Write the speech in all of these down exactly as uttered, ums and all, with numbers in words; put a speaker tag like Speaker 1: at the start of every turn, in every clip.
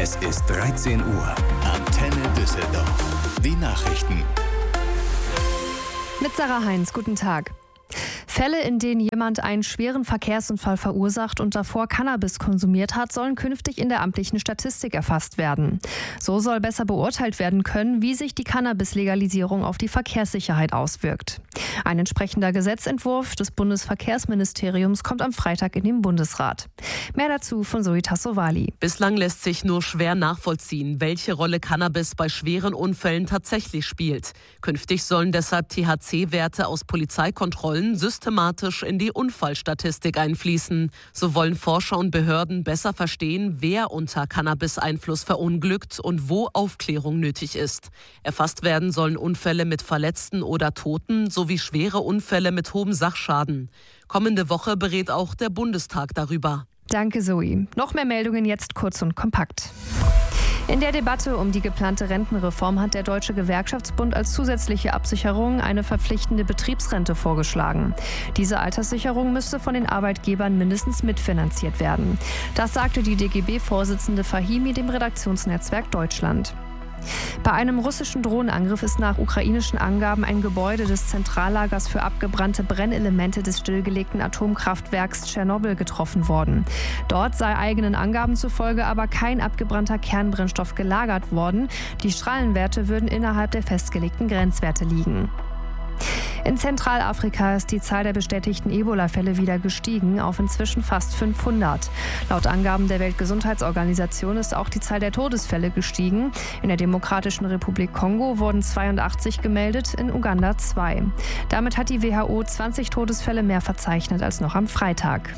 Speaker 1: Es ist dreizehn Uhr. Antenne Düsseldorf. Die Nachrichten.
Speaker 2: Mit Sarah Heinz, guten Tag. Fälle, in denen jemand einen schweren Verkehrsunfall verursacht und davor Cannabis konsumiert hat, sollen künftig in der amtlichen Statistik erfasst werden. So soll besser beurteilt werden können, wie sich die Cannabis-Legalisierung auf die Verkehrssicherheit auswirkt. Ein entsprechender Gesetzentwurf des Bundesverkehrsministeriums kommt am Freitag in den Bundesrat. Mehr dazu von Zoe Tassovali.
Speaker 3: Bislang lässt sich nur schwer nachvollziehen, welche Rolle Cannabis bei schweren Unfällen tatsächlich spielt. Künftig sollen deshalb T H C-Werte aus Polizeikontrollen systematisch in die Unfallstatistik einfließen. So wollen Forscher und Behörden besser verstehen, wer unter Cannabis-Einfluss verunglückt und wo Aufklärung nötig ist. Erfasst werden sollen Unfälle mit Verletzten oder Toten sowie schwere Unfälle mit hohem Sachschaden. Kommende Woche berät auch der Bundestag darüber.
Speaker 2: Danke, Zoe. Noch mehr Meldungen jetzt kurz und kompakt. In der Debatte um die geplante Rentenreform hat der Deutsche Gewerkschaftsbund als zusätzliche Absicherung eine verpflichtende Betriebsrente vorgeschlagen. Diese Alterssicherung müsste von den Arbeitgebern mindestens mitfinanziert werden. Das sagte die D G B-Vorsitzende Fahimi dem Redaktionsnetzwerk Deutschland. Bei einem russischen Drohnenangriff ist nach ukrainischen Angaben ein Gebäude des Zentrallagers für abgebrannte Brennelemente des stillgelegten Atomkraftwerks Tschernobyl getroffen worden. Dort sei eigenen Angaben zufolge aber kein abgebrannter Kernbrennstoff gelagert worden. Die Strahlenwerte würden innerhalb der festgelegten Grenzwerte liegen. In Zentralafrika ist die Zahl der bestätigten Ebola-Fälle wieder gestiegen auf inzwischen fast fünfhundert. Laut Angaben der Weltgesundheitsorganisation ist auch die Zahl der Todesfälle gestiegen. In der Demokratischen Republik Kongo wurden zweiundachtzig gemeldet, in Uganda zwei. Damit hat die W H O zwanzig Todesfälle mehr verzeichnet als noch am Freitag.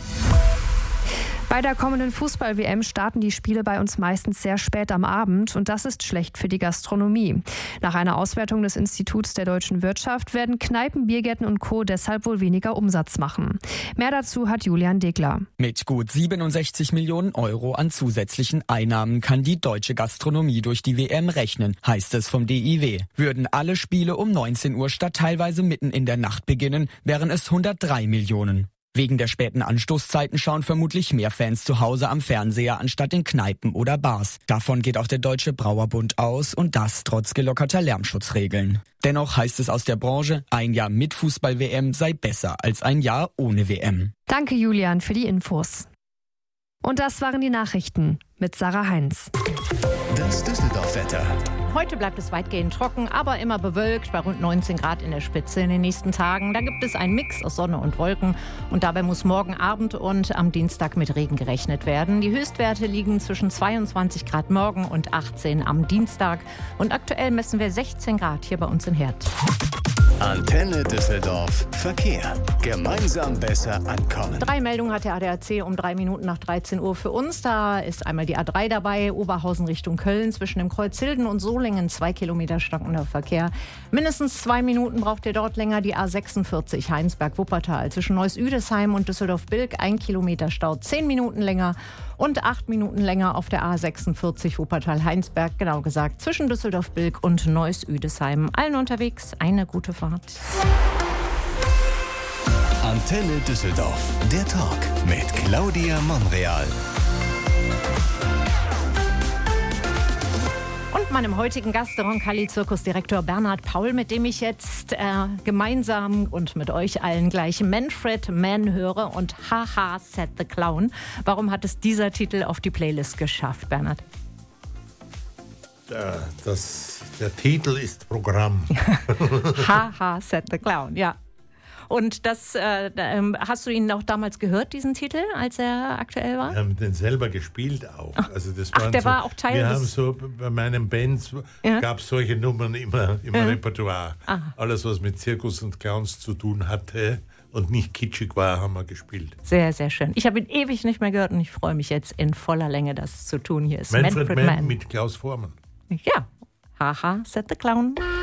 Speaker 2: Bei der kommenden Fußball-W M starten die Spiele bei uns meistens sehr spät am Abend und das ist schlecht für die Gastronomie. Nach einer Auswertung des Instituts der deutschen Wirtschaft werden Kneipen, Biergärten und Co. deshalb wohl weniger Umsatz machen. Mehr dazu hat Julian Degler.
Speaker 4: Mit gut siebenundsechzig Millionen Euro an zusätzlichen Einnahmen kann die deutsche Gastronomie durch die W M rechnen, heißt es vom D I W. Würden alle Spiele um neunzehn Uhr statt teilweise mitten in der Nacht beginnen, wären es hundertdrei Millionen. Wegen der späten Anstoßzeiten schauen vermutlich mehr Fans zu Hause am Fernseher anstatt in Kneipen oder Bars. Davon geht auch der Deutsche Brauerbund aus und das trotz gelockerter Lärmschutzregeln. Dennoch heißt es aus der Branche, ein Jahr mit Fußball-W M sei besser als ein Jahr ohne W M.
Speaker 2: Danke Julian für die Infos. Und das waren die Nachrichten mit Sarah Heinz.
Speaker 1: Das Düsseldorf-Wetter.
Speaker 5: Heute bleibt es weitgehend trocken, aber immer bewölkt bei rund neunzehn Grad in der Spitze in den nächsten Tagen. Da gibt es einen Mix aus Sonne und Wolken und dabei muss morgen Abend und am Dienstag mit Regen gerechnet werden. Die Höchstwerte liegen zwischen zweiundzwanzig Grad morgen und achtzehn am Dienstag und aktuell messen wir sechzehn Grad hier bei uns in Herd.
Speaker 1: Antenne Düsseldorf. Verkehr. Gemeinsam besser ankommen.
Speaker 5: Drei Meldungen hat der A D A C um drei Minuten nach dreizehn Uhr für uns. Da ist einmal die A drei dabei, Oberhausen Richtung Köln, zwischen dem Kreuz Hilden und Solingen, zwei Kilometer stockender Verkehr. Mindestens zwei Minuten braucht ihr dort länger. Die A sechsundvierzig Heinsberg-Wuppertal zwischen Neuss-Üdesheim und Düsseldorf-Bilk, ein Kilometer Stau, zehn Minuten länger. Und acht Minuten länger auf der A sechsundvierzig Wuppertal-Heinsberg, genau gesagt zwischen Düsseldorf-Bilk und Neuss-Üdesheim. Allen unterwegs eine gute Fahrt.
Speaker 1: Antenne Düsseldorf. Der Talk mit Claudia Monreal.
Speaker 5: Und meinem heutigen Gast, der Roncalli-Zirkusdirektor Bernhard Paul, mit dem ich jetzt äh, gemeinsam und mit euch allen gleich Manfred Mann höre und Haha Said the Clown. Warum hat es dieser Titel auf die Playlist geschafft, Bernhard?
Speaker 6: Ja, das, der Titel ist Programm.
Speaker 5: Haha Said the Clown, ja. Und das äh, hast du ihn auch damals gehört, diesen Titel, als er aktuell war?
Speaker 6: Wir haben den selber gespielt auch. Also das
Speaker 5: Ach, der
Speaker 6: so,
Speaker 5: war auch Teil
Speaker 6: wir
Speaker 5: des...
Speaker 6: haben so, bei meinen Bands
Speaker 5: ja.
Speaker 6: gab es solche Nummern immer im
Speaker 5: ja.
Speaker 6: Repertoire. Aha. Alles, was mit Zirkus und Clowns zu tun hatte und nicht kitschig war, haben wir gespielt.
Speaker 5: Sehr, sehr schön. Ich habe ihn ewig nicht mehr gehört und ich freue mich jetzt in voller Länge, das zu tun. Hier ist
Speaker 6: Manfred
Speaker 5: Manfred
Speaker 6: Mann
Speaker 5: Mann
Speaker 6: mit Klaus Vormann.
Speaker 5: Ja, Haha Said the Clown.